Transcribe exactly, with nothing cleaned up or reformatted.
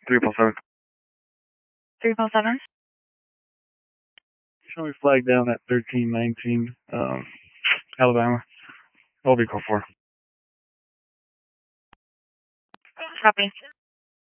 three four seven. three four seven? Show me flag down at thirteen nineteen, um, Alabama. I'll be call four. Copy.